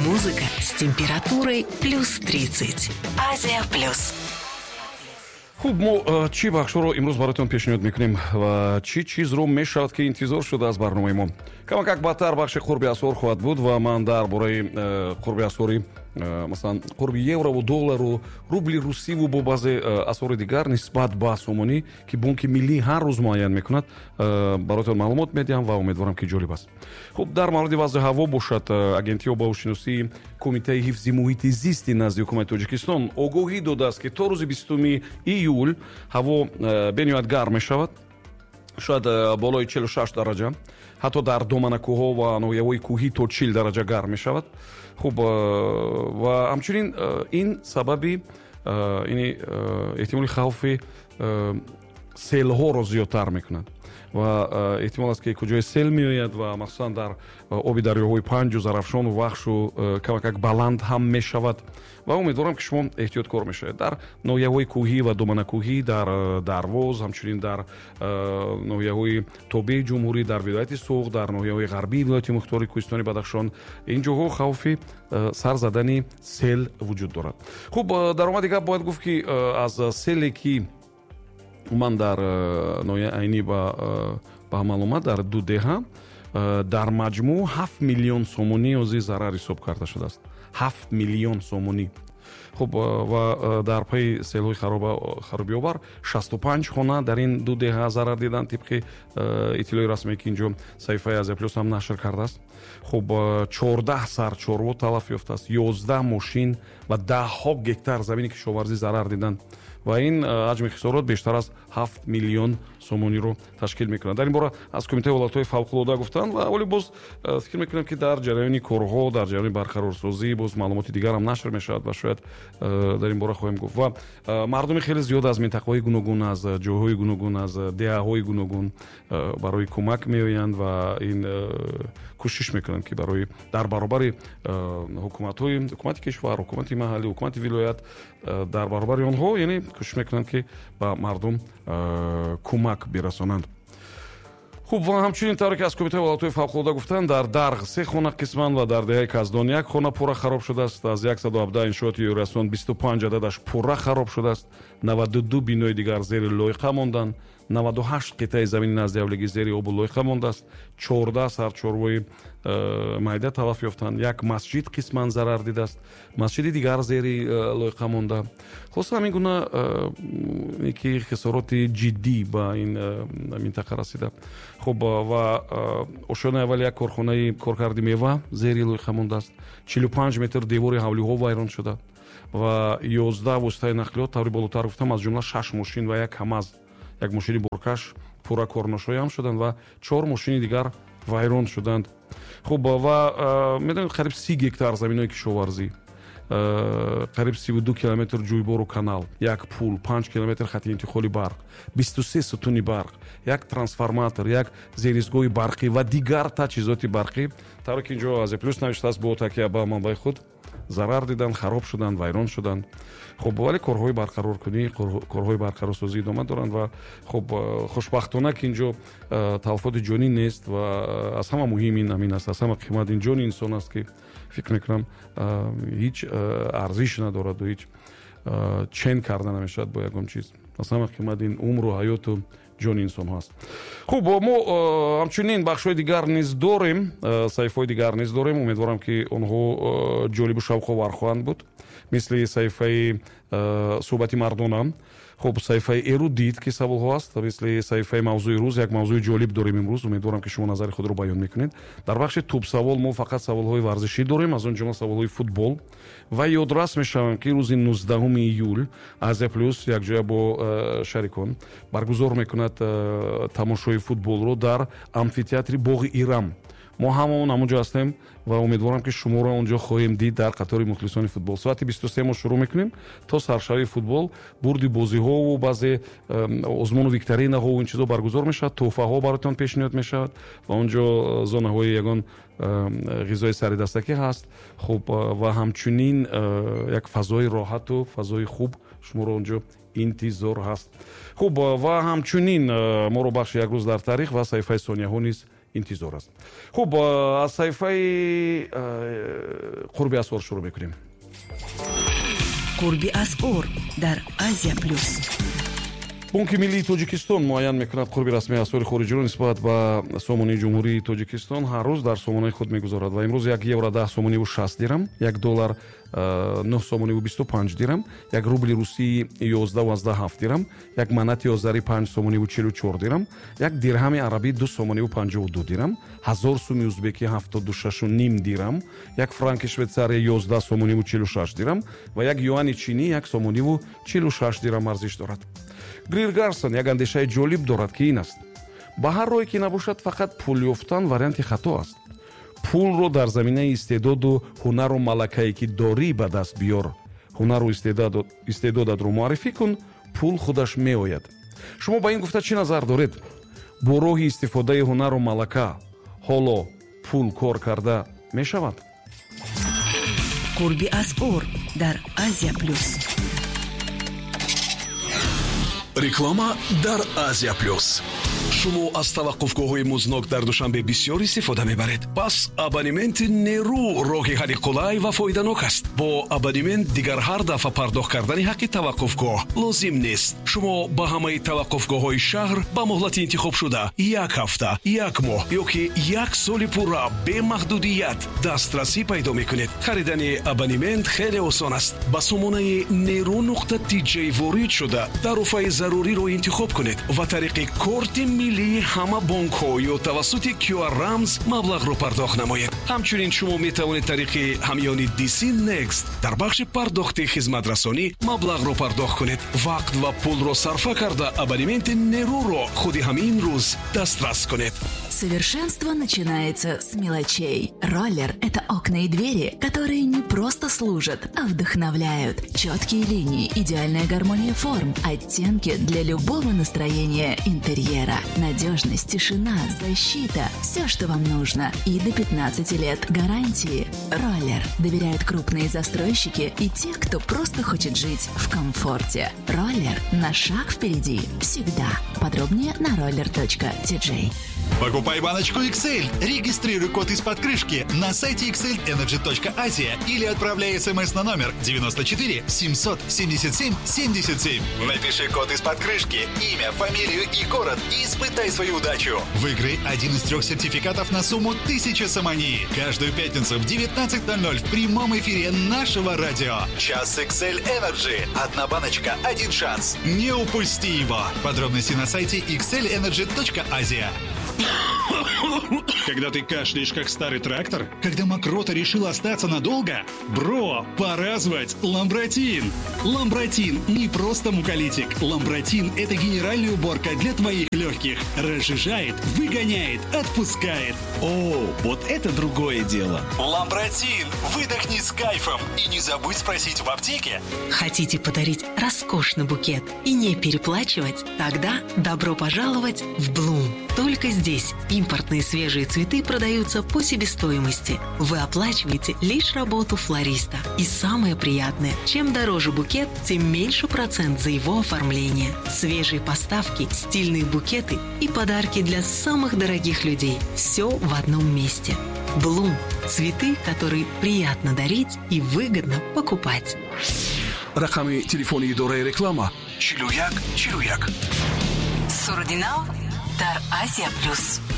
Музыка с температурой плюс 30. Азия плюс. хуб мо чӣ бахшҳоро имрӯз баротон пешниҳод мекунем ва чӣ чизро мешавад ки интизор шуда аз барномаи мо. камакак бадтар бахши қурби асъор хоҳад буд ва ман дар бораи қурби асъори масалан қурби еврову доллару рубли русиву бо баъзе асъори дигар нисбат ба сомонӣ ки бонки миллӣ ҳар рӯз муайян мекунад баротон маълумот медиҳам ва умедворам ки ҷолиб аст. хуб дар мавриди вазъи ҳаво бошад агентии обовушиносии кумитаи ҳифзи муҳити зисти назди ҳукумати тоҷикистон огоҳӣ додааст ки то рӯзи 20 июл ҳаво бениҳоят гарм мешавад, шояд болои 46 дараҷа, ҳатто дар доманакӯҳо ва ноҳияҳои кӯҳӣ то 40 дараҷа гарм мешавад. хуб ва ҳамчунин ин сабаби эҳтимоли хавфи селҳоро зиёдтар мекунад ва эҳтимол аст ки куҷое сел меояд ва махсусан дар оби дарёҳои Панҷу, Зарафшону, Вахшу камакак баланд ҳам мешавад ва умедворам ки шумо эҳтиёткор мешавед дар ноҳияҳои кӯҳӣ ва доманакӯҳӣ, дар Дарвоз, ҳамчунин дар ноҳияҳои тобеи ҷумҳурӣ, дар вилояти Суғ, дар ноҳияҳои ғарбии вилояти мухтори Кӯҳистони Бадахшон, ин ҷоҳо хавфи сар задани сел вуҷуд дорад. хуб дар омади гап бояд гуфт ки аз селе ки уман дар ноҳияи айнӣ ба амал омад дар ду деҳа дар маҷмӯъ 7 миллион сомонӣ ози зарар ҳисоб карда шудааст. 7 миллион сомонӣ. хуб ва дар пайи селҳои харобиовар 65 хона дар ин ду деҳа зарар диданд тибқи иттилои расмие ки инҷо саҳифаи Азия плюс ҳам нашр кардааст. хуб 14 сарчорво талаф ёфтааст, 11 мошин ва даҳҳо гектар замини кишоварзӣ зарар диданд ва ин ҳаҷми хисорот бештар аз 7 миллион сомониро ташкил мекунад. дар ин бора аз кумитаи ҳолатҳои фавқулода гуфтанд ва вале боз фикр мекунам ки дар ҷараёни корҳо, дар ҷараёни барқарорсозӣ боз маълумоти дигар ҳам нашр мешавад ва шояд дар ин бора хоҳем гуфт. ва мардуми хеле зиёд аз минтақаҳои гуногун, аз ҷойҳои гуногун, аз деҳаҳои гуногун барои кӯмак меоянд ва ин кӯшиш мекунанд ки барои дар баробари ҳукумати кишвар, ҳукумати маҳаллӣ, ҳукумати вилоят, дар баробари онҳо яъне кӯшиш мекунанд ки ба мардум кӯмак бирасонанд. хуб ва ҳамчунин тавре ки аз кумитаи ҳолатҳои фавқулода гуфтанд, дар Дарғ 3 хона қисман ва дар деҳаи Каздон 1 хона пурра хароб шудааст. аз 117 иншооти ёриясон 25 ададаш пурра хароб шудааст, 92 бинои дигар зери лойқа монданд, 98 қитъаи замини назди ҳавлигӣ зери обу лойқа мондааст, 14 сарчорвои майда талаф ёфтанд, 1 масҷид қисман зарар дидааст, масҷиди дигар зери лойқа монда. хулоса ҳамин гуна ки хисороти ҷиддӣ ба ин минтақа расида. хуб ва ошёнаи аввал 1 корхонаи коркарди мева зери лойқа мондааст, 45 метр девори ҳавлиҳо вайрон шуда ва 11 воситаи нақлиёт таври болотар гуфтам аз ҷумла 6 мошин ва 1 камаз, 1 мошини боркаш пурра корношоӣ ҳам шуданд ва 4 мошини дигар вайрон шуданд. хуб ва медонед қариб 30 гектар заминои кишоварзӣ, қариб 32 километр ҷӯйбору канал, 1 пул, 5 километр хати интиқоли барқ, 23 сутуни барқ, 1 трансформатор, 1 зеризгоҳи барқӣ ва дигар таҷҳизоти барқӣ тавре ки инҷо Азия плюс навиштааст бо такя ба манбаи худ зарар диданд, хароб шуданд, вайрон шуданд. хуб вале корҳои барқароркунӣ, корҳои барқарорсозӣ идома доранд ва хуб хушбахтона ки инҷо талафоти ҷонӣ нест ва аз ҳама муҳим ин амин аст, аз ҳама қимат ин ҷони инсон аст ки фикр мекунам ҳеҷ арзиш надораду, ҳеҷ чен карда намешавад бо ягон чиз. аз ҳама қимат ин умру ҳаёту ҷони инсонҳо аст. хуб мо ҳамчунин бахшҳои дигар низ дорем, саҳифаҳои дигар низ дорем. умедворам ки онҳо ҷолибу шавқовар хоҳанд буд, мисли саҳифаи суҳбати мардона, хуб саҳифаи эрудит ки саволҳо аст, мисли саҳифаи мавзӯи рӯз, як мавзӯи ҷолиб дорем имрӯз. умедворам ки шумо назари худро баён мекунед. дар бахши тӯбсавол мо фақат саволҳои варзишӣ дорем, аз он ҷумла саволҳои футбол ва ёдрас мешавам ки рӯзи 19 июл Азия плюс якҷоя бо шарикон баргузор мекунад тамошои футболро дар амфитеатри боғи Ирам. мо ҳамон ҳамонҷо ҳастем ва умедворам ки шуморо онҷо хоҳем дид дар қатори мухлисони футбол. соати 23 мо шурӯъ мекунем то саршавии футбол, бурди бозиҳову баъзе озмону викторинаҳо ин чизо баргузор мешавад, тӯҳфаҳо баротон пешниҳод мешавад ва онҷо зонаҳои ягон ғизои саридастакӣ ҳаст. хуб ва ҳамчунин як фазои роҳату фазои хуб шуморо онҷо интизор ҳаст. хуб ва ҳамчунин моро бахши як рӯз дар таърих ва саҳифаи сонияҳо низ интизор аст. хуб, аз саҳифаи қурби асъор шурӯъ мекунем. قرب اسعار در آسیا پلюс. بانک ملی توجیکستان معین میکند قرب رسمی اسعار خارجی را نسبت به سامانه جمهوری توجیکستان هر روز در سامانه خود میگذارد و امروز یک یورو 10 سامانه و 60 درم، یک دلار 9 سامانه و 25 درم، یک روبل روسی 11.7 درم، یک منات آذری 5 سامانه و 44 درم، یک درهم عربی 2 سامانه و 52 درم، 1000 سوم ازبکی 76.5 درم، یک فرانک شویتساری 11 سامانه و 46 درم و یک یوان چینی 1 سامانه و 46 درم ارزش دارد. گریر гарсон як андешаи ҷолиб дорад ки ин аст: ба ҳар роҳе ки набошад фақат пул ёфтан варианти хато аст. пулро дар заминаи истеъдоду ҳунару малакае ки дорӣ ба даст биёр. ҳунару истеъдодатро муаррифӣ кун, пул худаш меояд. шумо ба ин гуфта чӣ назар доред? бо роҳи истифодаи ҳунару малака ҳоло пул кор карда мешавад? قرب اسعار در آسیا پلюс. реклама дар Азия Плюс. шумо аз таваққуфгоҳҳои музнок дар душанбе бисёр истифода мебаред. пас абонементи нерӯ роҳи ҳалли қулай ва фоиданок аст. бо абонемент дигар ҳар дафъа пардохт кардани ҳаққи таваққуфгоҳ лозим нест. шумо ба ҳамаи таваққуфгоҳҳои шаҳр ба моҳлати интихобшуда 1 ҳафта, 1 моҳ ё ки 1 соли пурра бемаҳдудият дастрасӣ пайдо мекунед. харидани абонемент хеле осон аст. ба сомонаи neru.tj ворид шуда тарофаи заруриро интихоб кунед ва тариқи корти миллии ҳама бонкҳо ё тавассути QR рамз маблағро пардохт намоед. ҳамчунин шумо метавонед тариқи ҳамёни DC Next дар бахши пардохти хизматрасонӣ маблағро пардохт кунед. вақт ва пулро сарфа карда абонементи неруро худи ҳамин рӯз дастрас кунед. Совершенство начинается с мелочей. Роллер – это окна и двери, которые не просто служат, а вдохновляют. Четкие линии, идеальная гармония форм, оттенки для любого настроения интерьера. Надежность, тишина, защита – все, что вам нужно. И до 15 лет гарантии. Роллер доверяют крупные застройщики и те, кто просто хочет жить в комфорте. Роллер – на шаг впереди. Всегда. Подробнее на roller.tj. Покупай баночку XL, регистрируй код из-под крышки на сайте xlenergy.asia или отправляй смс на номер 94 777 77. Напиши код из-под крышки, имя, фамилию и город и испытай свою удачу. Выиграй один из 3 сертификатов на сумму 1000 самани. Каждую пятницу в 19:00 в прямом эфире нашего радио. Час XL Energy. 1 баночка, 1 шанс. Не упусти его. Подробности на сайте xlenergy.asia. Когда ты кашляешь, как старый трактор? Когда мокрота решила остаться надолго? Бро, пора звать Ламбротин. Ламбротин не просто муколитик. Ламбротин – это генеральная уборка для твоих легких. Разжижает, выгоняет, отпускает. О, вот это другое дело. Ламбротин. Выдохни с кайфом. И не забудь спросить в аптеке. Хотите подарить роскошный букет и не переплачивать? Тогда добро пожаловать в Bloom. Только здесь импортные свежие цветы продаются по себестоимости. Вы оплачиваете лишь работу флориста. И самое приятное, чем дороже букет, тем меньше процент за его оформление. Свежие поставки, стильные букеты и подарки для самых дорогих людей. Все в одном месте. Bloom. Цветы, которые приятно дарить и выгодно покупать. рақами телефони идораи реклама 41 41. Сурдинал در آسیا پلюс.